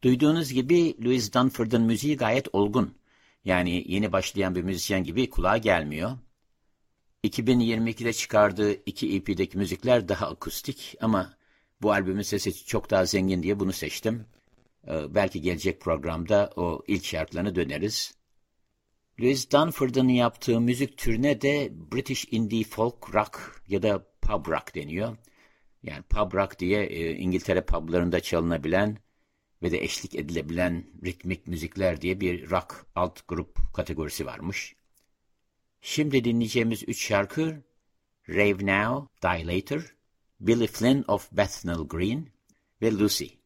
Duyduğunuz gibi Louis Dunford'un müziği gayet olgun. Yani yeni başlayan bir müzisyen gibi kulağa gelmiyor. 2022'de çıkardığı 2 EP'deki müzikler daha akustik ama bu albümün sesi çok daha zengin diye bunu seçtim. Belki gelecek programda o ilk şarkılarına döneriz. Louis Dunford'un yaptığı müzik türüne de British Indie Folk Rock ya da Pub Rock deniyor. Yani pub rock diye İngiltere publarında çalınabilen ve de eşlik edilebilen ritmik müzikler diye bir rock alt grup kategorisi varmış. Şimdi dinleyeceğimiz 3 şarkı Rave Now, Die Later, Billy Flynn of Bethnal Green ve Lucy.